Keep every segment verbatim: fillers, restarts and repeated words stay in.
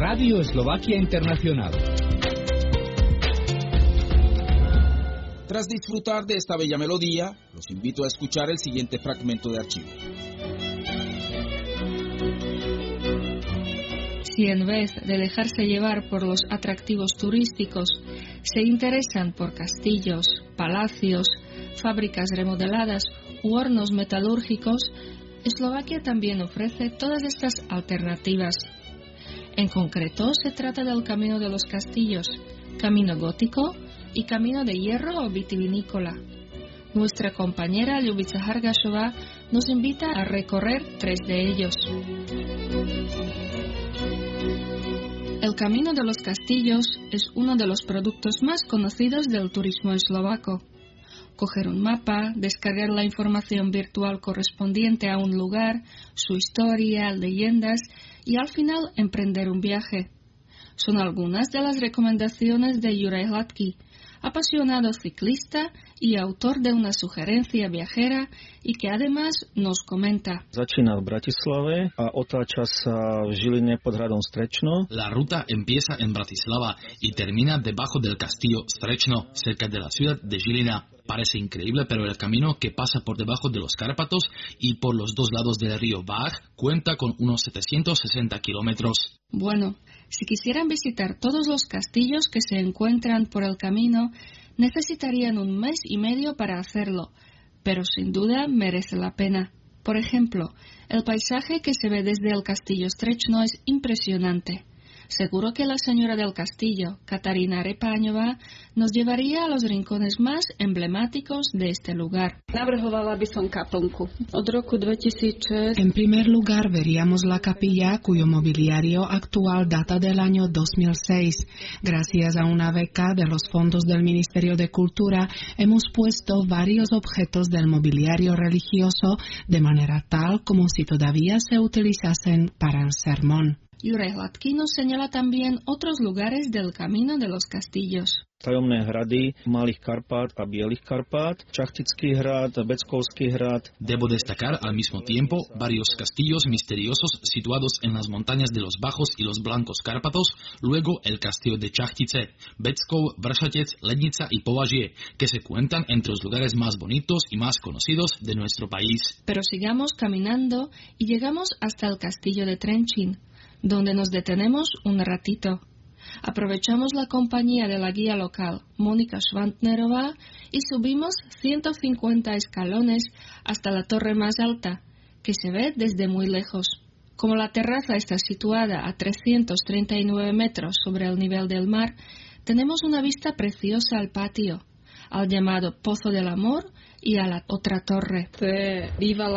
Radio Eslovaquia Internacional. Tras disfrutar de esta bella melodía, los invito a escuchar el siguiente fragmento de archivo. Si en vez de dejarse llevar por los atractivos turísticos, se interesan por castillos, palacios, fábricas remodeladas u hornos metalúrgicos, Eslovaquia también ofrece todas estas alternativas. En concreto, se trata del Camino de los Castillos, Camino Gótico y Camino de Hierro o Vitivinícola. Nuestra compañera Ljubica Hargašová nos invita a recorrer tres de ellos. El Camino de los Castillos es uno de los productos más conocidos del turismo eslovaco. Coger un mapa, descargar la información virtual correspondiente a un lugar, su historia, leyendas y al final emprender un viaje. Son algunas de las recomendaciones de Juraj Hladký, apasionado ciclista y autor de una sugerencia viajera y que además nos comenta. Začína v Bratislave a otáča sa v Žiline pod hradom Strečno. La ruta empieza en Bratislava y termina debajo del castillo Strečno, cerca de la ciudad de Žilina. Parece increíble, pero el camino que pasa por debajo de los Cárpatos y por los dos lados del río Váh cuenta con unos setecientos sesenta kilómetros. Bueno, si quisieran visitar todos los castillos que se encuentran por el camino, necesitarían un mes y medio para hacerlo, pero sin duda merece la pena. Por ejemplo, el paisaje que se ve desde el castillo Strečno es impresionante. Seguro que la señora del castillo, Katarína Repáňová, nos llevaría a los rincones más emblemáticos de este lugar. Navrhovala by som kaplnku. Od roku dvetisícšesť. En primer lugar, veríamos la capilla cuyo mobiliario actual data del año dos mil seis. Gracias a una beca de los fondos del Ministerio de Cultura, hemos puesto varios objetos del mobiliario religioso de manera tal como si todavía se utilizasen para el sermón. Juraj Hladký nos señala también otros lugares del Camino de los Castillos. Tajomné hrady Malých Karpát a Bielých Karpát, Čachtický hrad, Beckovský hrad. Debo destacar al mismo tiempo varios castillos misteriosos situados en las montañas de los Bajos y los Blancos Cárpatos, luego el castillo de Čachtice, Beckov, Vršatec, Lednica y Považie, que se cuentan entre los lugares más bonitos y más conocidos de nuestro país. Pero sigamos caminando y llegamos hasta el castillo de Trenčín, donde nos detenemos un ratito. Aprovechamos la compañía de la guía local, Mónica Schwantnerová, y subimos ciento cincuenta escalones hasta la torre más alta, que se ve desde muy lejos. Como la terraza está situada a trescientos treinta y nueve metros sobre el nivel del mar, tenemos una vista preciosa al patio, al llamado Pozo del Amor y a la otra torre. Se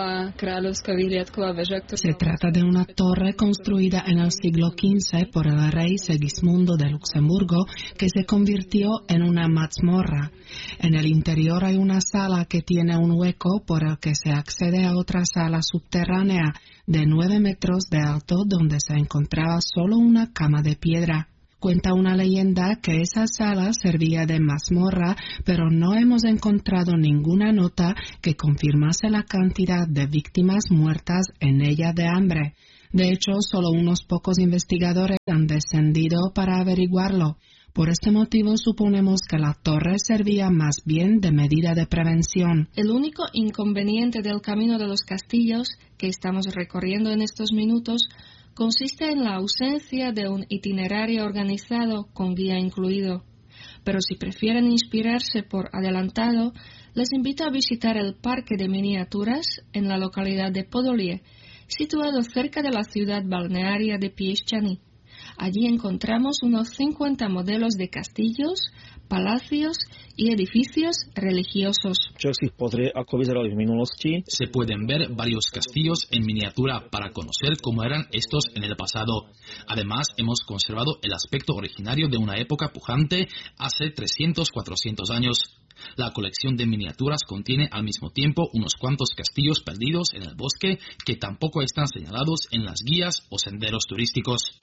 trata de una torre construida en el siglo quince por el rey Segismundo de Luxemburgo que se convirtió en una mazmorra. En el interior hay una sala que tiene un hueco por el que se accede a otra sala subterránea de nueve metros de alto donde se encontraba solo una cama de piedra. Cuenta una leyenda que esa sala servía de mazmorra, pero no hemos encontrado ninguna nota que confirmase la cantidad de víctimas muertas en ella de hambre. De hecho, solo unos pocos investigadores han descendido para averiguarlo. Por este motivo suponemos que la torre servía más bien de medida de prevención. El único inconveniente del Camino de los Castillos que estamos recorriendo en estos minutos consiste en la ausencia de un itinerario organizado con guía incluido. Pero si prefieren inspirarse por adelantado, les invito a visitar el Parque de Miniaturas en la localidad de Podolie, situado cerca de la ciudad balnearia de Piešťany. Allí encontramos unos cincuenta modelos de castillos, palacios y edificios religiosos. Se pueden ver varios castillos en miniatura para conocer cómo eran estos en el pasado. Además, hemos conservado el aspecto originario de una época pujante hace trescientos a cuatrocientos años. La colección de miniaturas contiene al mismo tiempo unos cuantos castillos perdidos en el bosque que tampoco están señalados en las guías o senderos turísticos.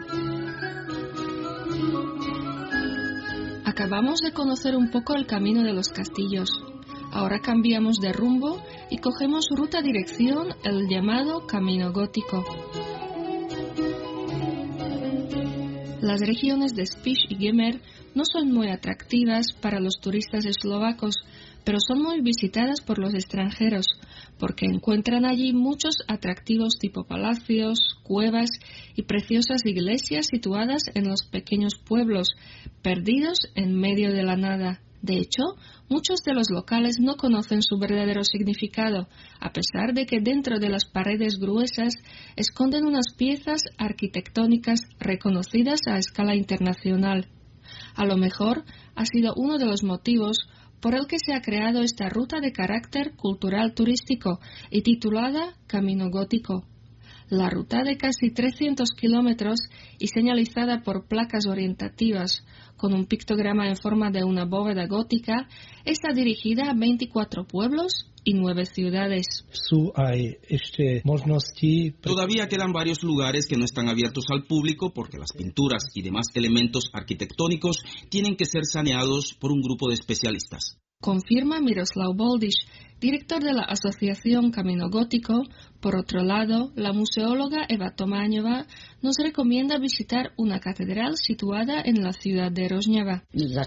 Acabamos de conocer un poco el Camino de los Castillos. Ahora cambiamos de rumbo y cogemos ruta dirección el llamado Camino Gótico. Las regiones de Spiš y Gemer no son muy atractivas para los turistas eslovacos, pero son muy visitadas por los extranjeros, porque encuentran allí muchos atractivos tipo palacios, cuevas y preciosas iglesias situadas en los pequeños pueblos, perdidos en medio de la nada. De hecho, muchos de los locales no conocen su verdadero significado, a pesar de que dentro de las paredes gruesas esconden unas piezas arquitectónicas reconocidas a escala internacional. A lo mejor ha sido uno de los motivos por el que se ha creado esta ruta de carácter cultural turístico y titulada Camino Gótico. La ruta de casi trescientos kilómetros y señalizada por placas orientativas con un pictograma en forma de una bóveda gótica está dirigida a veinticuatro pueblos y nueve ciudades. Todavía quedan varios lugares que no están abiertos al público porque las pinturas y demás elementos arquitectónicos tienen que ser saneados por un grupo de especialistas. Confirma Miroslav Boldiš, director de la asociación Camino Gótico. Por otro lado, la museóloga Eva Tomáňová nos recomienda visitar una catedral situada en la ciudad de Rožňava.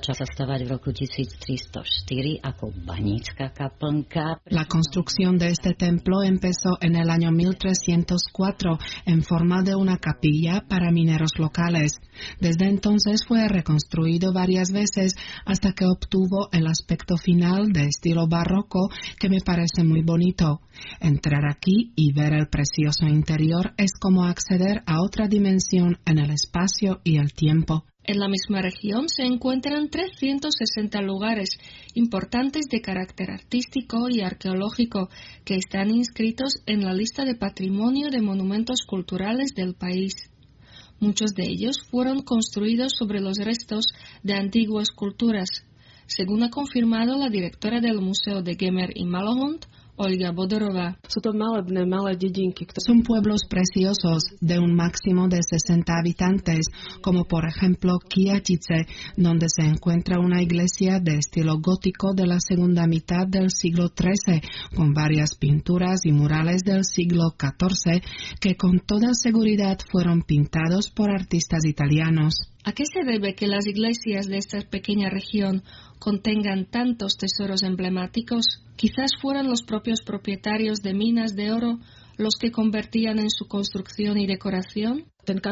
La construcción de este templo empezó en el año mil trescientos cuatro en forma de una capilla para mineros locales. Desde entonces fue reconstruido varias veces hasta que obtuvo el aspecto final de estilo barroco que me parece muy bonito. Entrar aquí y ver el precioso interior es como acceder a otra dimensión en el espacio y el tiempo. En la misma región se encuentran trescientos sesenta lugares importantes de carácter artístico y arqueológico que están inscritos en la lista de patrimonio de monumentos culturales del país. Muchos de ellos fueron construidos sobre los restos de antiguas culturas, según ha confirmado la directora del Museo de Gemer y Malahont, Olga Bodorová. Son pueblos preciosos de un máximo de sesenta habitantes, como por ejemplo Kyjatice, donde se encuentra una iglesia de estilo gótico de la segunda mitad del siglo trece, con varias pinturas y murales del siglo catorce que con toda seguridad fueron pintados por artistas italianos. ¿A qué se debe que las iglesias de esta pequeña región contengan tantos tesoros emblemáticos? Quizás fueran los propios propietarios de minas de oro los que convertían en su construcción y decoración.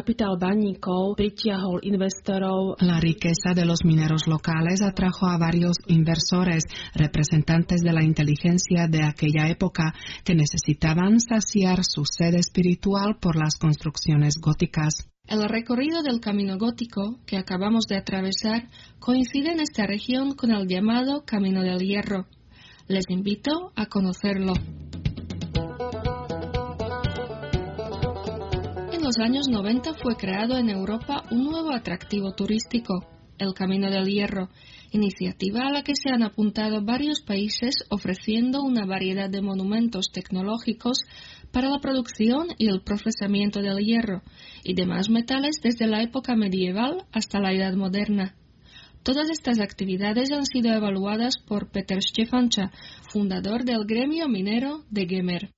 La riqueza de los mineros locales atrajo a varios inversores, representantes de la inteligencia de aquella época, que necesitaban saciar su sed espiritual por las construcciones góticas. El recorrido del Camino Gótico que acabamos de atravesar coincide en esta región con el llamado Camino del Hierro. Les invito a conocerlo. En los años noventa fue creado en Europa un nuevo atractivo turístico, el Camino del Hierro, iniciativa a la que se han apuntado varios países ofreciendo una variedad de monumentos tecnológicos para la producción y el procesamiento del hierro y demás metales desde la época medieval hasta la Edad Moderna. Todas estas actividades han sido evaluadas por Peter Štefanča, fundador del gremio minero de Gemer.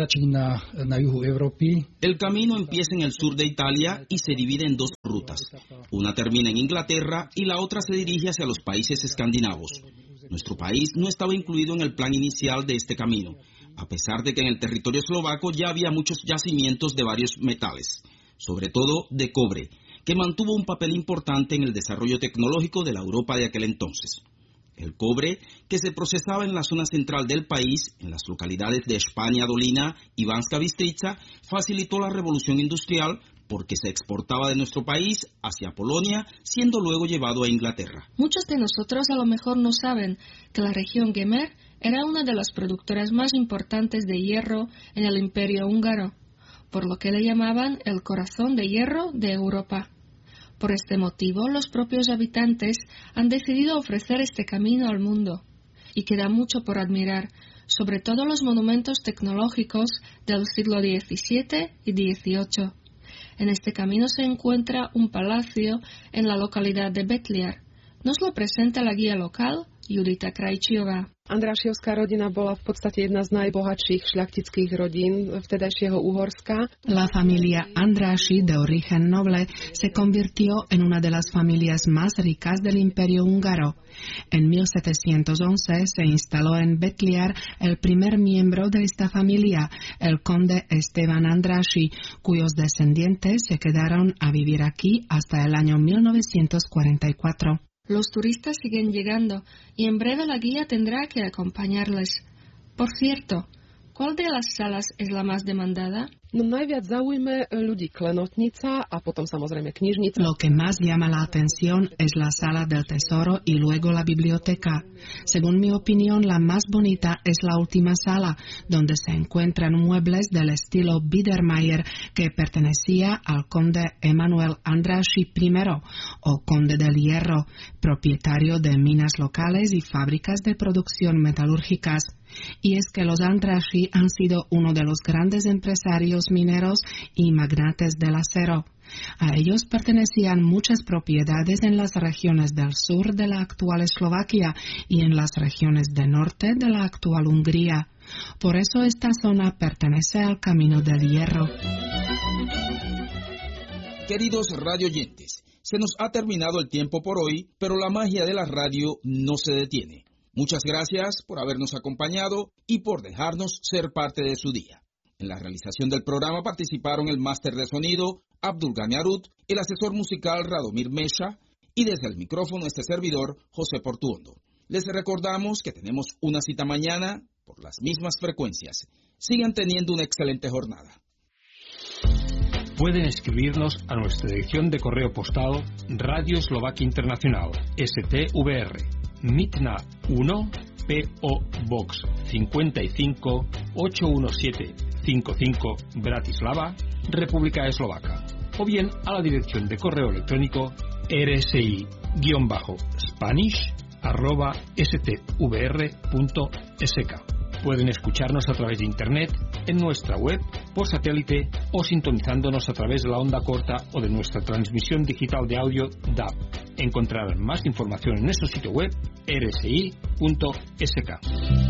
El camino empieza en el sur de Italia y se divide en dos rutas. Una termina en Inglaterra y la otra se dirige hacia los países escandinavos. Nuestro país no estaba incluido en el plan inicial de este camino, a pesar de que en el territorio eslovaco ya había muchos yacimientos de varios metales, sobre todo de cobre, que mantuvo un papel importante en el desarrollo tecnológico de la Europa de aquel entonces. El cobre, que se procesaba en la zona central del país, en las localidades de Spania Dolina y Banska Bystrica, facilitó la revolución industrial porque se exportaba de nuestro país hacia Polonia, siendo luego llevado a Inglaterra. Muchos de nosotros a lo mejor no saben que la región Gemer era una de las productoras más importantes de hierro en el Imperio húngaro, por lo que le llamaban el corazón de hierro de Europa. Por este motivo, los propios habitantes han decidido ofrecer este camino al mundo, y queda mucho por admirar, sobre todo los monumentos tecnológicos del siglo diecisiete y dieciocho. En este camino se encuentra un palacio en la localidad de Betliar. Nos lo presenta la guía local, Judita Krajčiová. Andrášiovská rodina bola v podstate jedna z najbohatších šľachtických rodín vtedajšieho Uhorska. La familia Andráši de origen noble se convirtió en una de las familias más ricas del Imperio húngaro. En mil setecientos once se instaló en Betliar el primer miembro de esta familia, el conde Esteban Andráši, cuyos descendientes se quedaron a vivir aquí hasta el año mil novecientos cuarenta y cuatro. Los turistas siguen llegando y en breve la guía tendrá que acompañarles. Por cierto, ¿cuál de las salas es la más demandada? No najviac zaujme ľudí klenotnica a potom samozrejme knižnica. Lo que más llama la atención es la sala del tesoro y luego la biblioteca. Según mi opinión, la más bonita es la última sala, donde se encuentran muebles del estilo Biedermeier que pertenecía al conde Emanuel Andráši primero, o conde del Hierro, propietario de minas locales y fábricas de producción metalúrgicas. Y es que los Andráši han sido uno de los grandes empresarios mineros y magnates del acero. A ellos pertenecían muchas propiedades en las regiones del sur de la actual Eslovaquia y en las regiones del norte de la actual Hungría. Por eso esta zona pertenece al Camino del Hierro. Queridos radioyentes, se nos ha terminado el tiempo por hoy, pero la magia de la radio no se detiene. Muchas gracias por habernos acompañado y por dejarnos ser parte de su día. En la realización del programa participaron el máster de sonido Abdul Ghani Arut, el asesor musical Radomir Mesha y desde el micrófono este servidor José Portuondo. Les recordamos que tenemos una cita mañana por las mismas frecuencias. Sigan teniendo una excelente jornada. Pueden escribirnos a nuestra dirección de correo postal Radio Eslovaquia Internacional, S T V R, Mitna uno, P O Box cincuenta y cinco, ochocientos diecisiete cincuenta y cinco, Bratislava, República Eslovaca, o bien a la dirección de correo electrónico rsi-spanish arroba stvr.sk. Pueden escucharnos a través de internet, en nuestra web, por satélite o sintonizándonos a través de la onda corta o de nuestra transmisión digital de audio D A B. Encontrarán más información en nuestro sitio web r s i punto s k.